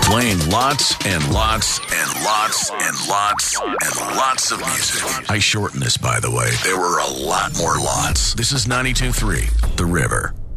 Playing lots and lots and lots and lots and lots of music. I shortened this, by the way. There were a lot more lots. This is 92.3 The River.